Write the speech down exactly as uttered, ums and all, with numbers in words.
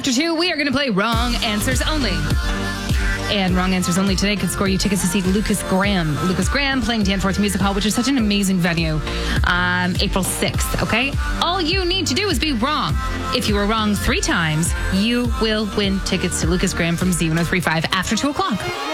After two, we are going to play Wrong Answers Only. And Wrong Answers Only today could score you tickets to see Lucas Graham. Lucas Graham playing Danforth Music Hall, which is such an amazing venue, um, April sixth, okay? All you need to do is be wrong. If you were wrong three times, you will win tickets to Lucas Graham from Z one oh three point five after two o'clock.